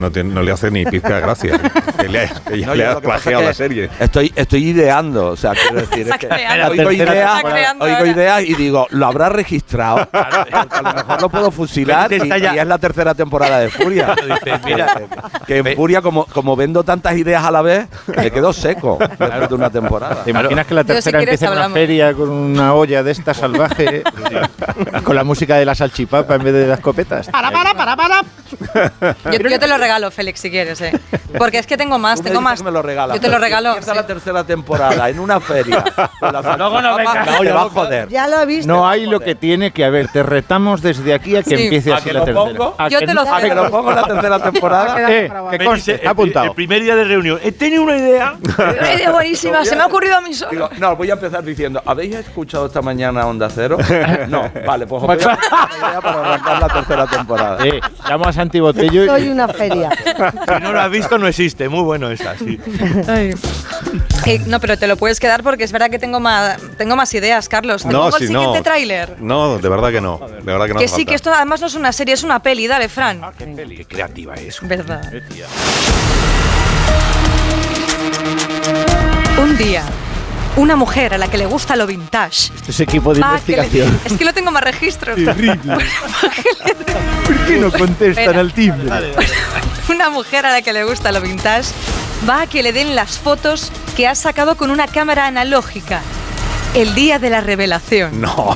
no le hace ni pizca de gracia. Que le ha plagiado la serie. Estoy ideando, o sea, quiero decir, es que oigo ideas y digo, ¿lo habrá registrado? A lo mejor lo puedo fusilar y es la tercera temporada de Furia. Mira, que en Furia, como vendo tantas ideas a la vez, me quedo seco después de una temporada. ¿Te imaginas que la tercera empieza en una feria con una olla de esta salvaje, con la música de la salchipapa en vez de las escopetas? ¡Para! Yo te lo regalo, Félix, si quieres, Porque es que tengo más. Me lo regalas. Yo te lo regalo. Empieza la tercera temporada en una feria. Luego no venga. Te va a joder. Ya lo he visto. No hay lo que tiene que haber. Te retamos desde aquí a que empiece así la tercera. Yo te lo que lo pongo en la tercera temporada. Que conste, está apuntado. El primer día de reunión. He tenido una idea. Una idea buenísima. Se me ha ocurrido a mí solo. Digo, no, voy a empezar diciendo, ¿habéis escuchado esta mañana Onda Cero? No, vale, pues voy a para arrancar la tercera temporada. Llamo a Santi Botello. Soy una feria. Si no lo has visto, no existe. Muy bueno esa, sí. No, pero te lo puedes quedar porque es verdad que tengo más ideas, Carlos. ¿Te pongo el siguiente tráiler? No, de verdad que no. De verdad que no. Que sí, que esto además no es una serie, es una peli. Dale, Fran. Qué peli, qué creativa es. Verdad. Un día, una mujer a la que le gusta lo vintage. Este es equipo de investigación. Es que no tengo más registros. Terrible. ¿Por qué no contestan al timbre? Una mujer a la que le gusta lo vintage va a que le den las fotos que ha sacado con una cámara analógica. El día de la revelación. No.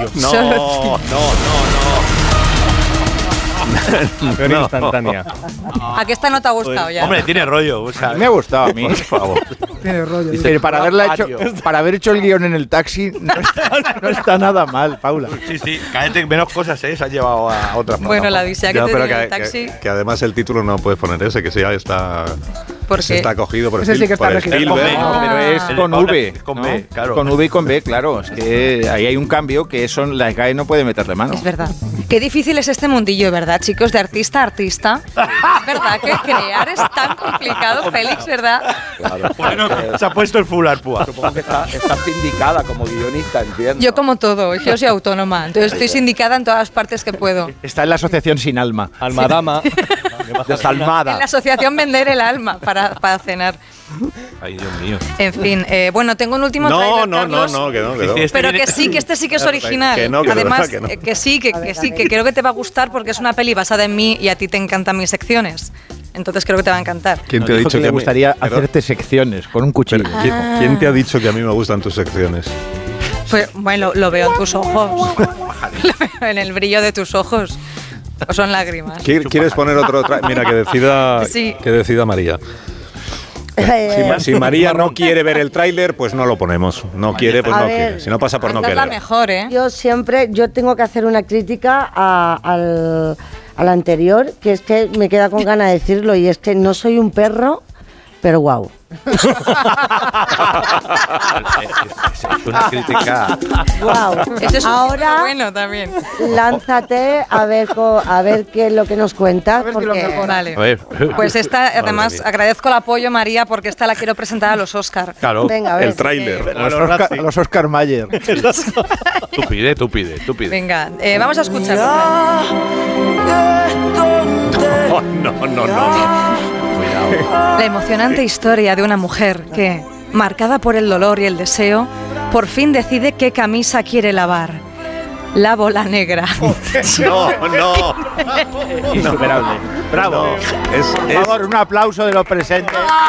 Instantánea. ¿A qué esta no te ha gustado ya? Hombre, tiene rollo. O sea, Me ha gustado a mí. por favor. Tiene rollo. Pero para haber hecho el guión en el taxi, no está nada mal, Paula. Sí. Cállate, menos cosas, se has llevado a otra. Bueno, la odisea que Ya, te pero dio el taxi. que además el título no puedes poner ese, que ya está. ¿Por qué? Está cogido por Ese sí que está registrado. No, pero es con V. Con B, claro. Con V y con B, claro. Es que ahí hay un cambio que eso la SGAE no puede meterle mano. Es verdad. Qué difícil es este mundillo, ¿verdad, chicos? De artista a artista. Es verdad que crear es tan complicado, Félix, ¿verdad? Claro. Bueno, se ha puesto el full arpúa. Supongo que está sindicada como guionista, entiendo. Yo como todo, yo soy autónoma, entonces estoy sindicada en todas las partes que puedo. Está en la asociación Sin Alma. Almadama. Desalmada. En la asociación Vender el Alma para cenar. Ay, Dios mío. En fin, bueno, tengo un último tráiler, Carlos. No, que no. Pero que sí, que este sí que es original. Que no, que además, de verdad que no. que sí, que creo que te va a gustar porque es una peli basada en mí y a ti te encantan mis secciones. Entonces creo que te va a encantar. ¿Quién te ha dicho que le gustaría hacerte secciones con un cuchillo? ¿Quién te ha dicho que a mí me gustan tus secciones? Pues bueno, lo veo en tus ojos. Lo veo en el brillo de tus ojos. ¿O son lágrimas? ¿Quieres poner otro Mira, Sí. que decida María. Si María no quiere ver el tráiler, pues no lo ponemos. No quiere, pues no quiere. Si no pasa por no Esta es la querer. mejor, ¿eh? Yo tengo que hacer una crítica al anterior, que es que me queda con ganas de decirlo, y es que no soy un perro, pero guau. Es una crítica. Wow. Eso es Ahora bueno también. lánzate a ver qué es lo que nos cuentas. Vale. A ver. Pues esta, además, mía. agradezco el apoyo, María, porque esta la quiero presentar a los Oscar. Claro. Venga, a ver. El tráiler. Los Oscar Mayer. Tú pide. Venga, vamos a escucharlo. No. La emocionante historia de una mujer que, marcada por el dolor y el deseo, por fin decide qué camisa quiere lavar. La bola negra. No. Insuperable. Bravo. Por favor, un aplauso de los presentes.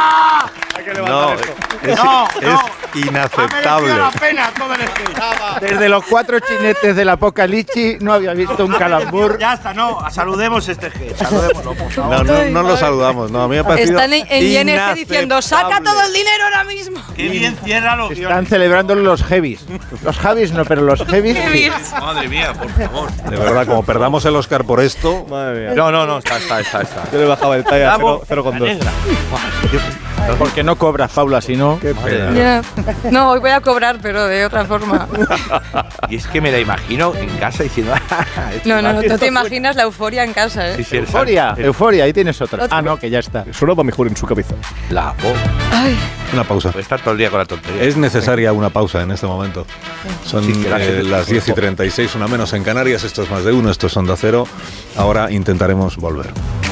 Es inaceptable. Desde los 4 chinetes del Apocalipsis no había visto un calambur. Ya está, no. Saludemos este sketch. Saludémoslo, por favor. No lo saludamos. No, a mí me ha parecido Están en ING diciendo, saca todo el dinero ahora mismo. Qué bien cierra los Están celebrando los heavies. Los Javis no, pero los heavies sí. Madre mía, por favor. De verdad, como perdamos el Oscar por esto. Madre mía. No, está. Yo le bajaba el talla a Bravo, 0,2. negra. Porque no cobras, Paula, si no. Qué pena. Ya. No, hoy voy a cobrar, pero de otra forma. Y es que me la imagino en casa diciendo. No te imaginas la euforia en casa, ¿eh? Sí, Euforia, ahí tienes otra. Ah, no, que ya está. Sonaba mejor en su cabeza. La voz. Ay, Una pausa. Puede estar todo el día con la tontería. Es necesaria una pausa en este momento. Son Sí, que la gente- las 10:36, una menos en Canarias. Esto es Más de Uno, esto es Onda Cero. Ahora intentaremos volver.